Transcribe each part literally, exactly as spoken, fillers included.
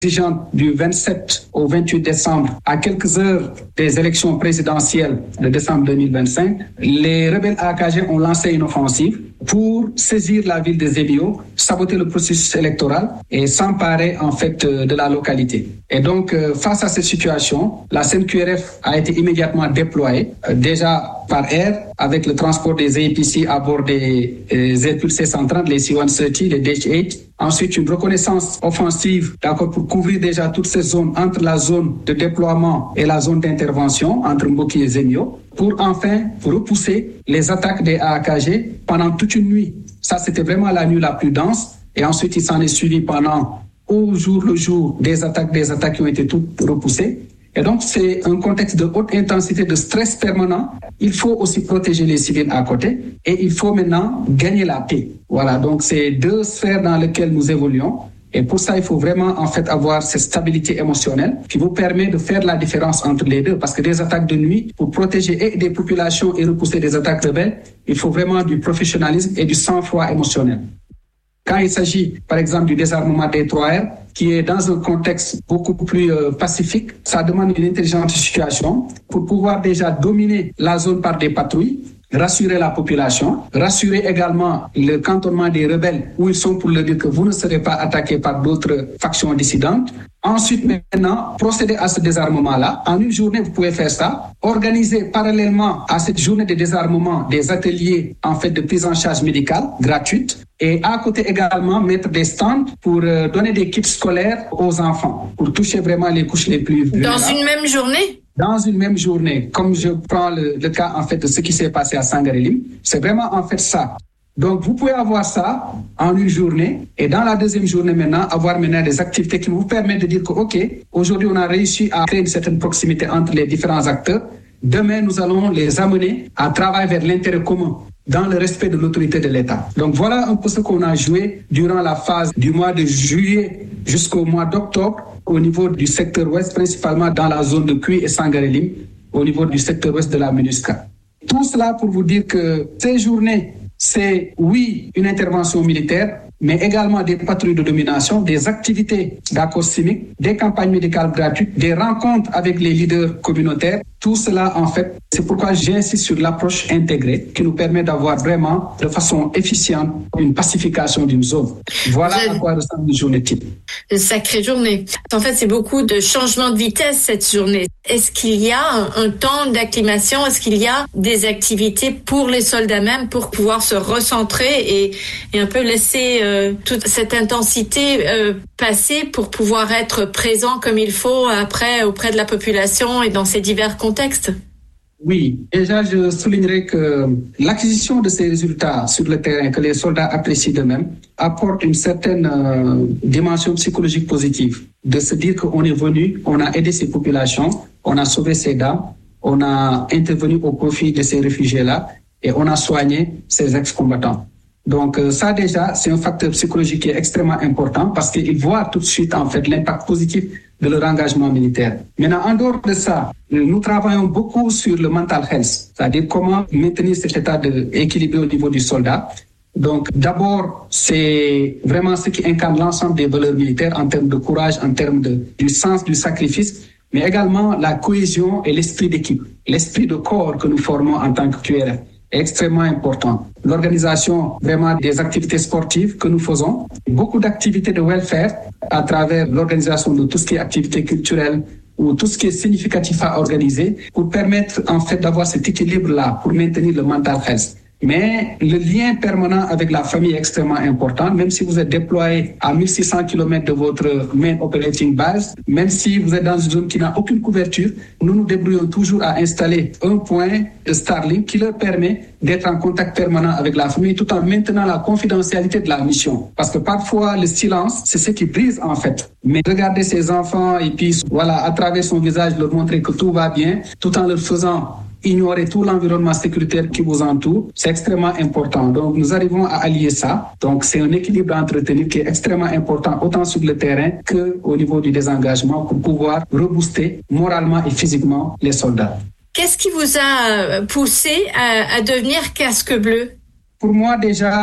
exigeante du vingt-sept au vingt-huit décembre, à quelques heures des élections présidentielles de décembre deux mille vingt-cinq, les rebelles A K G ont lancé une offensive pour saisir la ville de Zébio, saboter le processus électoral et s'emparer en fait de la localité. Et donc, face à cette situation, la C N Q R F a été immédiatement déployée, déjà par air, avec le transport des A P C à bord des véhicules C cent trente, les C cent trente, les D H huit. Ensuite, une reconnaissance offensive, d'accord, pour couvrir déjà toutes ces zones entre la zone de déploiement et la zone d'intervention, entre Mboki et Zemio, pour enfin repousser les attaques des A K G pendant toute une nuit. Ça, c'était vraiment la nuit la plus dense. Et ensuite, il s'en est suivi pendant, au jour le jour, des attaques, des attaques qui ont été toutes repoussées. Et donc, c'est un contexte de haute intensité, de stress permanent. Il faut aussi protéger les civils à côté et il faut maintenant gagner la paix. Voilà, donc c'est deux sphères dans lesquelles nous évoluons. Et pour ça, il faut vraiment en fait avoir cette stabilité émotionnelle qui vous permet de faire la différence entre les deux. Parce que des attaques de nuit, pour protéger et des populations et repousser des attaques rebelles, il faut vraiment du professionnalisme et du sang-froid émotionnel. Quand il s'agit, par exemple, du désarmement des trois R, qui est dans un contexte beaucoup plus euh, pacifique, ça demande une intelligente situation pour pouvoir déjà dominer la zone par des patrouilles, rassurer la population, rassurer également le cantonnement des rebelles où ils sont pour leur dire que vous ne serez pas attaqués par d'autres factions dissidentes. Ensuite, maintenant, procéder à ce désarmement-là. En une journée, vous pouvez faire ça. Organiser parallèlement à cette journée de désarmement des ateliers en fait de prise en charge médicale gratuite. Et à côté également, mettre des stands pour euh, donner des kits scolaires aux enfants, pour toucher vraiment les couches les plus vulnérables. Dans une même journée? Dans une même journée. Comme je prends le, le cas en fait de ce qui s'est passé à Sangarélim, c'est vraiment en fait ça. Donc, vous pouvez avoir ça en une journée et dans la deuxième journée maintenant, avoir maintenant des activités qui vous permettent de dire que, OK, aujourd'hui, on a réussi à créer une certaine proximité entre les différents acteurs. Demain, nous allons les amener à travailler vers l'intérêt commun dans le respect de l'autorité de l'État. Donc, voilà un peu ce qu'on a joué durant la phase du mois de juillet jusqu'au mois d'octobre au niveau du secteur ouest, principalement dans la zone de Kui et Sangarélim, au niveau du secteur ouest de la MINUSCA. Tout cela pour vous dire que ces journées, c'est, oui, une intervention militaire, mais également des patrouilles de domination, des activités d'accord chimique, des campagnes médicales gratuites, des rencontres avec les leaders communautaires. Tout cela, en fait, c'est pourquoi j'insiste sur l'approche intégrée qui nous permet d'avoir vraiment, de façon efficiente, une pacification d'une zone. Voilà à quoi ressemble une journée type. Une sacrée journée. En fait, c'est beaucoup de changements de vitesse cette journée. Est-ce qu'il y a un, un temps d'acclimation? Est-ce qu'il y a des activités pour les soldats même pour pouvoir se recentrer et, et un peu laisser euh, toute cette intensité euh, passer pour pouvoir être présent comme il faut après auprès de la population et dans ces divers contextes? Oui, déjà je soulignerai que l'acquisition de ces résultats sur le terrain que les soldats apprécient d'eux-mêmes apporte une certaine euh, dimension psychologique positive. De se dire qu'on est venu, on a aidé ces populations, on a sauvé ces dames, on a intervenu au profit de ces réfugiés-là et on a soigné ces ex-combattants. Donc euh, ça déjà, c'est un facteur psychologique qui est extrêmement important parce qu'ils voient tout de suite en fait l'impact positif de leur engagement militaire. Maintenant, en dehors de ça, nous travaillons beaucoup sur le mental health, c'est-à-dire comment maintenir cet état d'équilibre au niveau du soldat. Donc d'abord, c'est vraiment ce qui incarne l'ensemble des valeurs militaires en termes de courage, en termes de, du sens du sacrifice, mais également la cohésion et l'esprit d'équipe, l'esprit de corps que nous formons en tant que Q R F. Extrêmement important. L'organisation vraiment des activités sportives que nous faisons, beaucoup d'activités de welfare à travers l'organisation de tout ce qui est activités culturelles ou tout ce qui est significatif à organiser pour permettre en fait d'avoir cet équilibre-là pour maintenir le mental health. Mais le lien permanent avec la famille est extrêmement important, même si vous êtes déployé à mille six cents kilomètres de votre main operating base, même si vous êtes dans une zone qui n'a aucune couverture, nous nous débrouillons toujours à installer un point de Starlink qui leur permet d'être en contact permanent avec la famille tout en maintenant la confidentialité de la mission. Parce que parfois, le silence, c'est ce qui brise en fait. Mais regarder ses enfants et puis voilà, à travers son visage, leur montrer que tout va bien, tout en leur faisant ignorer tout l'environnement sécuritaire qui vous entoure, c'est extrêmement important. Donc, nous arrivons à allier ça. Donc, c'est un équilibre à entretenir qui est extrêmement important, autant sur le terrain qu'au niveau du désengagement pour pouvoir rebooster moralement et physiquement les soldats. Qu'est-ce qui vous a poussé à, à devenir casque bleu? Pour moi, déjà,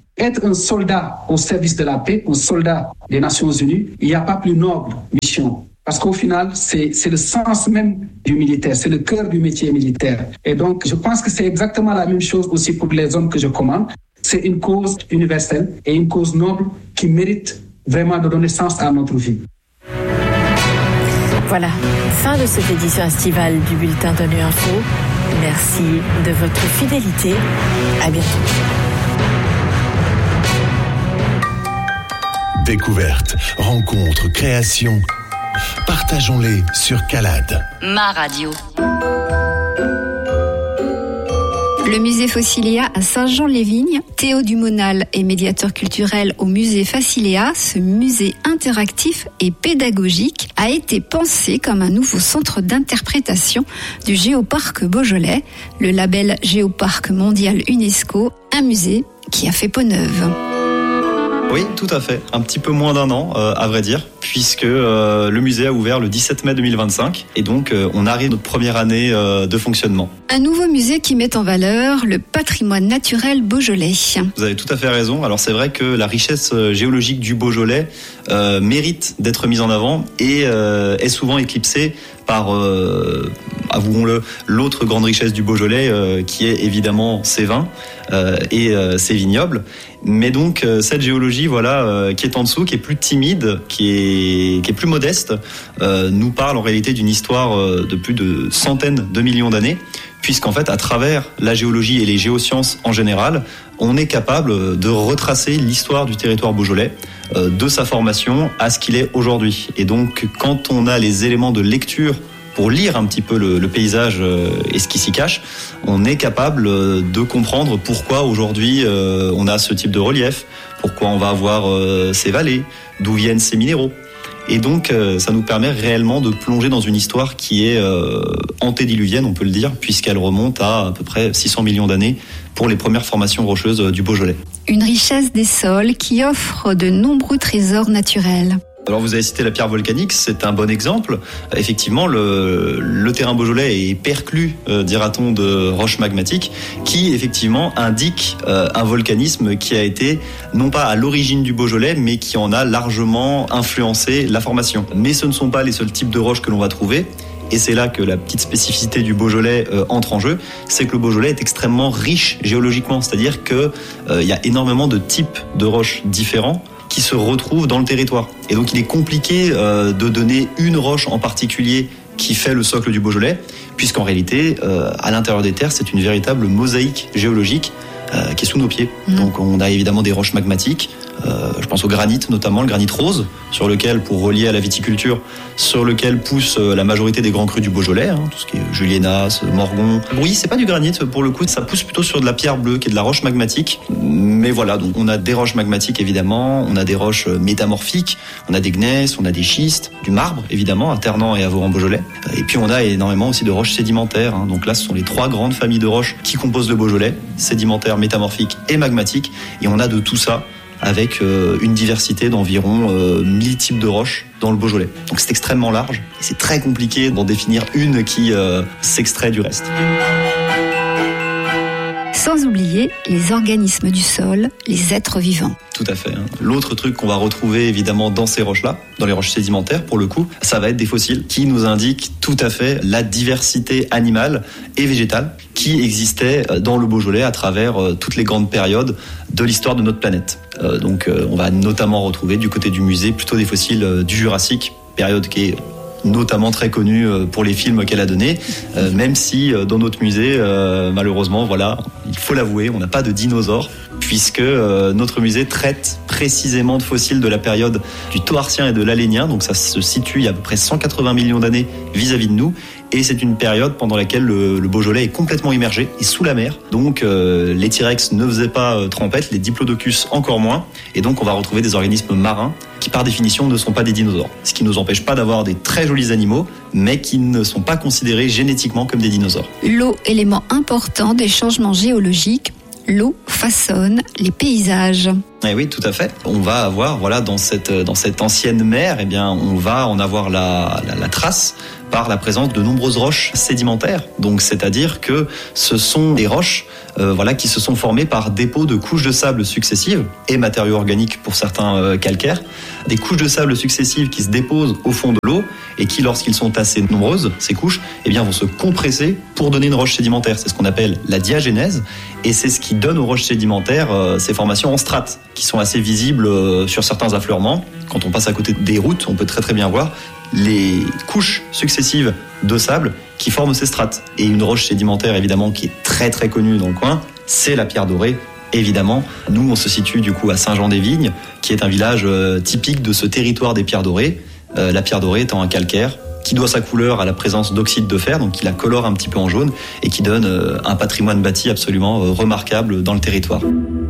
être un soldat au service de la paix, un soldat des Nations Unies, il n'y a pas plus noble mission. Parce qu'au final, c'est, c'est le sens même du militaire, c'est le cœur du métier militaire. Et donc, je pense que c'est exactement la même chose aussi pour les hommes que je commande. C'est une cause universelle et une cause noble qui mérite vraiment de donner sens à notre vie. Voilà, fin de cette édition estivale du Bulletin d'O N U Info. Merci de votre fidélité. À bientôt. Découverte, rencontre, création. Partageons-les sur Calade. Ma radio. Le musée Fossiléa à Saint-Jean-les-Vignes. Théo Dumonal est médiateur culturel au musée Fossiléa. Ce musée interactif et pédagogique a été pensé comme un nouveau centre d'interprétation du Géoparc Beaujolais, le label Géoparc mondial UNESCO, un musée qui a fait peau neuve. Oui, tout à fait. Un petit peu moins d'un an, euh, à vrai dire, puisque euh, le musée a ouvert le dix-sept mai deux mille vingt-cinq et donc euh, on arrive à notre première année euh, de fonctionnement. Un nouveau musée qui met en valeur le patrimoine naturel beaujolais. Vous avez tout à fait raison. Alors c'est vrai que la richesse géologique du Beaujolais euh, mérite d'être mise en avant et euh, est souvent éclipsée par, euh, avouons-le, l'autre grande richesse du Beaujolais, euh, qui est évidemment ses vins euh, et euh, ses vignobles. Mais donc euh, cette géologie, voilà, euh, qui est en dessous, qui est plus timide, qui est qui est plus modeste, euh, nous parle en réalité d'une histoire euh, de plus de centaines de millions d'années, puisqu'en fait, à travers la géologie et les géosciences en général, on est capable de retracer l'histoire du territoire beaujolais, euh, de sa formation à ce qu'il est aujourd'hui. Et donc, quand on a les éléments de lecture pour lire un petit peu le, le paysage euh, et ce qui s'y cache, on est capable euh, de comprendre pourquoi aujourd'hui euh, on a ce type de relief, pourquoi on va avoir euh, ces vallées, d'où viennent ces minéraux. Et donc, euh, ça nous permet réellement de plonger dans une histoire qui est euh, antédiluvienne, on peut le dire, puisqu'elle remonte à à peu près six cents millions d'années pour les premières formations rocheuses du Beaujolais. Une richesse des sols qui offre de nombreux trésors naturels. Alors vous avez cité la pierre volcanique, c'est un bon exemple. Effectivement, le, le terrain beaujolais est perclus, euh, dira-t-on, de roches magmatiques qui, effectivement, indiquent euh, un volcanisme qui a été, non pas à l'origine du Beaujolais, mais qui en a largement influencé la formation. Mais ce ne sont pas les seuls types de roches que l'on va trouver. Et c'est là que la petite spécificité du Beaujolais euh, entre en jeu, c'est que le Beaujolais est extrêmement riche géologiquement, c'est-à-dire que euh, il y a énormément de types de roches différents qui se retrouvent dans le territoire. Et donc il est compliqué euh, de donner une roche en particulier qui fait le socle du Beaujolais, puisqu'en réalité, euh, à l'intérieur des terres, c'est une véritable mosaïque géologique euh, qui est sous nos pieds. Mmh. Donc on a évidemment des roches magmatiques, euh, je pense au granit notamment, le granit rose, sur lequel, pour relier à la viticulture, sur lequel pousse la majorité des grands crus du Beaujolais, hein, tout ce qui est Juliénas, Morgon. Oui, c'est pas du granit pour le coup, ça pousse plutôt sur de la pierre bleue, qui est de la roche magmatique. Mais voilà, donc on a des roches magmatiques évidemment, on a des roches métamorphiques, on a des gneiss, on a des schistes, du marbre évidemment, à Ternant et à Vauran-Beaujolais. Et puis on a énormément aussi de roches sédimentaires. Hein. Donc là, ce sont les trois grandes familles de roches qui composent le Beaujolais, sédimentaires, métamorphiques et magmatiques. Et on a de tout ça avec euh, une diversité d'environ euh, mille types de roches dans le Beaujolais. Donc c'est extrêmement large et c'est très compliqué d'en définir une qui euh, s'extrait du reste. Sans oublier les organismes du sol, les êtres vivants. Tout à fait. L'autre truc qu'on va retrouver évidemment dans ces roches-là, dans les roches sédimentaires pour le coup, ça va être des fossiles qui nous indiquent tout à fait la diversité animale et végétale qui existait dans le Beaujolais à travers toutes les grandes périodes de l'histoire de notre planète. Euh, donc euh, on va notamment retrouver du côté du musée plutôt des fossiles euh, du Jurassique, période qui est notamment très connue pour les films qu'elle a donnés, euh, même si euh, dans notre musée, euh, malheureusement, voilà, il faut l'avouer, on n'a pas de dinosaures, puisque euh, notre musée traite précisément de fossiles de la période du Toarcien et de l'Alénien, donc ça se situe il y a à peu près cent quatre-vingts millions d'années vis-à-vis de nous, et c'est une période pendant laquelle le, le Beaujolais est complètement immergé et sous la mer, donc euh, les T-Rex ne faisaient pas euh, trempette, les Diplodocus encore moins, et donc on va retrouver des organismes marins qui par définition ne sont pas des dinosaures, ce qui ne nous empêche pas d'avoir des très jolis animaux, mais qui ne sont pas considérés génétiquement comme des dinosaures. L'eau, élément important des changements géologiques. l'eau façonne les paysages. Eh oui, tout à fait. On va avoir, voilà, dans cette dans cette ancienne mer, eh bien, on va en avoir la, la, la trace par la présence de nombreuses roches sédimentaires. Donc, c'est-à-dire que ce sont des roches, euh, voilà, qui se sont formées par dépôt de couches de sable successives et matériaux organiques pour certains euh, calcaires, des couches de sable successives qui se déposent au fond de l'eau et qui, lorsqu'ils sont assez nombreuses, ces couches, eh bien, vont se compresser pour donner une roche sédimentaire. C'est ce qu'on appelle la diagénèse, et c'est ce qui donne aux roches sédimentaires euh, ces formations en strates, qui sont assez visibles euh, sur certains affleurements. Quand on passe à côté des routes, on peut très très bien voir les couches successives de sable qui forment ces strates. Et une roche sédimentaire, évidemment, qui est très très connue dans le coin, c'est la pierre dorée. Évidemment, nous on se situe du coup à Saint-Jean-des-Vignes, qui est un village euh, typique de ce territoire des pierres dorées. Euh, la pierre dorée étant un calcaire qui doit sa couleur à la présence d'oxyde de fer, donc qui la colore un petit peu en jaune et qui donne euh, un patrimoine bâti absolument euh, remarquable dans le territoire.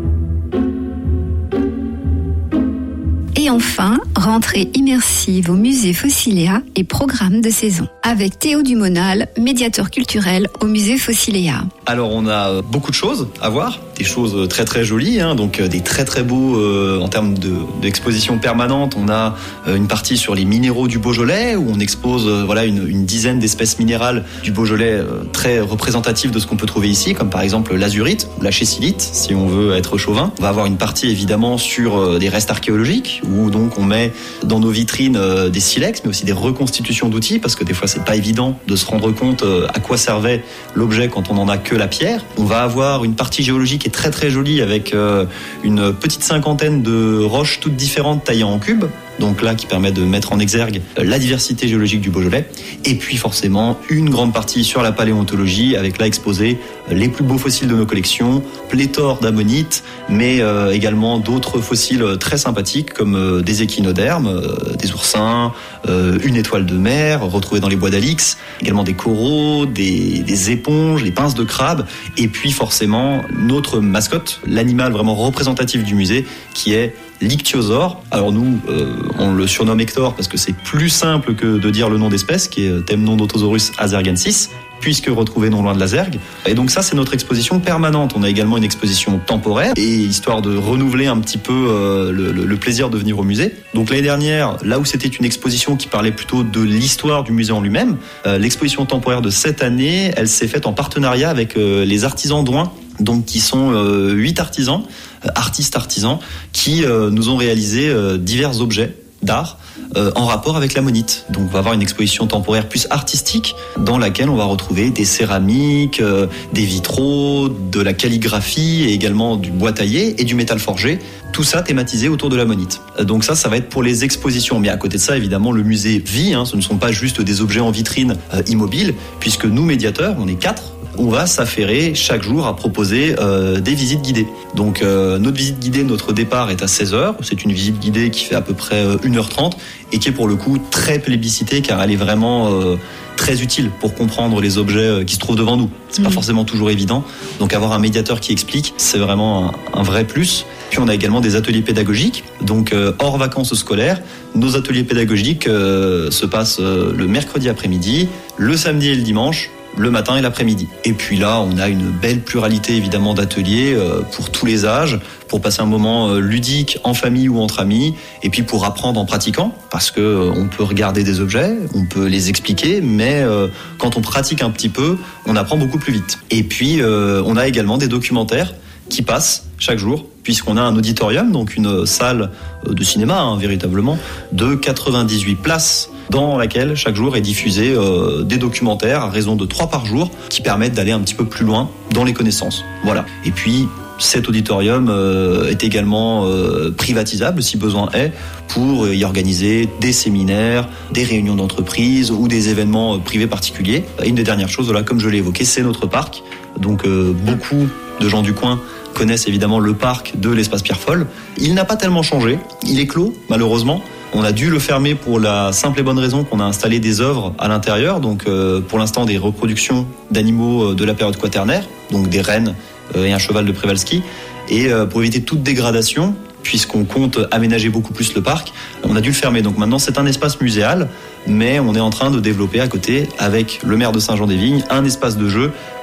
Et enfin, rentrée immersive au musée Fossiléa et programme de saison. Avec Théo Dumonal, médiateur culturel au musée Fossiléa. Alors on a beaucoup de choses à voir, des choses très très jolies, hein, donc des très très beaux euh, en termes de, d'exposition permanente. On a euh, une partie sur les minéraux du Beaujolais où on expose euh, voilà une, une dizaine d'espèces minérales du Beaujolais euh, très représentatives de ce qu'on peut trouver ici, comme par exemple l'azurite ou la schistite, si on veut être chauvin. On va avoir une partie évidemment sur euh, des restes archéologiques où donc on met dans nos vitrines euh, des silex, mais aussi des reconstitutions d'outils, parce que des fois c'est pas évident de se rendre compte euh, à quoi servait l'objet quand on n'en a que la pierre. On va avoir une partie géologique qui est très très jolie avec euh, une petite cinquantaine de roches toutes différentes taillées en cubes. Donc là, qui permet de mettre en exergue la diversité géologique du Beaujolais. Et puis forcément, une grande partie sur la paléontologie, avec là exposé les plus beaux fossiles de nos collections, pléthore d'ammonites, mais euh, également d'autres fossiles très sympathiques, comme euh, des échinodermes, euh, des oursins, euh, une étoile de mer retrouvée dans les bois d'Alix, également des coraux, des, des éponges, les pinces de crabe, et puis forcément notre mascotte, l'animal vraiment représentatif du musée, qui est l'ichthyosaure. Alors nous, euh, on le surnomme Hector parce que c'est plus simple que de dire le nom d'espèce, qui est Temnodontosaurus azergensis, puisque retrouvé non loin de la Zergue. Et donc ça, c'est notre exposition permanente. On a également une exposition temporaire, et histoire de renouveler un petit peu euh, le, le, le plaisir de venir au musée. Donc l'année dernière, là où c'était une exposition qui parlait plutôt de l'histoire du musée en lui-même, euh, l'exposition temporaire de cette année, elle s'est faite en partenariat avec euh, les artisans d'Oin, donc qui sont euh, huit artisans, euh, artistes artisans, qui euh, nous ont réalisé euh, divers objets d'art euh, en rapport avec l'ammonite. Donc on va avoir une exposition temporaire plus artistique dans laquelle on va retrouver des céramiques, euh, des vitraux, de la calligraphie et également du bois taillé et du métal forgé. Tout ça thématisé autour de l'ammonite. Donc ça, ça va être pour les expositions. Mais à côté de ça, évidemment, le musée vit. Hein, ce ne sont pas juste des objets en vitrine euh, immobiles, puisque nous, médiateurs, on est quatre, on va s'affairer chaque jour à proposer euh, des visites guidées. Donc euh, notre visite guidée, notre départ est à seize heures. C'est une visite guidée qui fait à peu près euh, une heure trente et qui est pour le coup très plébiscitée, car elle est vraiment euh, très utile pour comprendre les objets euh, qui se trouvent devant nous. C'est mmh. pas forcément toujours évident. Donc avoir un médiateur qui explique, c'est vraiment un, un vrai plus. Puis on a également des ateliers pédagogiques, donc euh, hors vacances scolaires. Nos ateliers pédagogiques euh, se passent euh, le mercredi après-midi, le samedi et le dimanche, le matin et l'après-midi. Et puis là, on a une belle pluralité évidemment d'ateliers euh, pour tous les âges, pour passer un moment euh, ludique en famille ou entre amis, et puis pour apprendre en pratiquant, parce que euh, on peut regarder des objets, on peut les expliquer, mais euh, quand on pratique un petit peu, on apprend beaucoup plus vite. Et puis, euh, on a également des documentaires qui passent chaque jour, puisqu'on a un auditorium, donc une salle de cinéma, hein, véritablement, de quatre-vingt-dix-huit places, dans laquelle chaque jour est diffusé euh, des documentaires à raison de trois par jour, qui permettent d'aller un petit peu plus loin dans les connaissances. Voilà. Et puis, cet auditorium euh, est également euh, privatisable, si besoin est, pour y organiser des séminaires, des réunions d'entreprise ou des événements euh, privés particuliers. Et une des dernières choses, voilà, comme je l'ai évoqué, c'est notre parc. Donc, euh, beaucoup de gens du coin connaissent évidemment le parc de l'espace Pierrefolle. Il n'a pas tellement changé. Il est clos, malheureusement. On a dû le fermer pour la simple et bonne raison qu'on a installé des œuvres à l'intérieur. Donc, euh, pour l'instant, des reproductions d'animaux de la période quaternaire, donc des rennes euh, et un cheval de Przewalski. Et euh, pour éviter toute dégradation, puisqu'on compte aménager beaucoup plus le parc, on a dû le fermer. Donc maintenant, c'est un espace muséal, mais on est en train de développer à côté, avec le maire de Saint-Jean-des-Vignes, un espace de jeu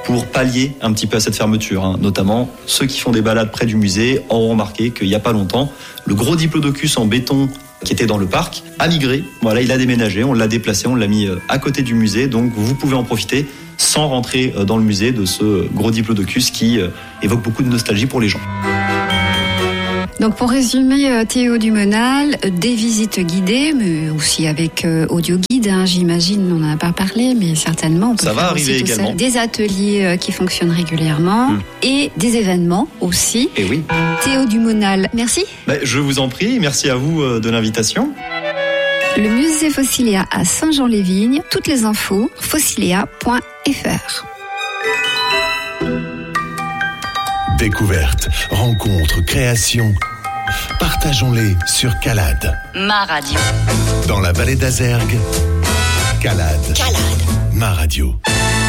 pour pallier un petit peu à cette fermeture. Hein. Notamment, ceux qui font des balades près du musée auront remarqué qu'il n'y a pas longtemps, le gros diplodocus en béton qui était dans le parc a migré. Voilà, il a déménagé, on l'a déplacé, on l'a mis à côté du musée. Donc vous pouvez en profiter sans rentrer dans le musée de ce gros diplodocus qui évoque beaucoup de nostalgie pour les gens. Donc pour résumer, Théo Dumonal, des visites guidées, mais aussi avec euh, audio guide, hein, j'imagine, on n'en a pas parlé, mais certainement on peut ça faire va arriver aussi tout également. Ça, des ateliers euh, qui fonctionnent régulièrement mmh. et des événements aussi. Et oui. Théo Dumonal, merci. Bah, je vous en prie, merci à vous euh, de l'invitation. Le musée Fossiléa à Saint-Jean-les-Vignes, toutes les infos, fossiléa point f r. Découvertes, rencontres, créations. Partageons-les sur Calade. Ma radio. Dans la vallée d'Azergues, Calade. Calade. Ma radio.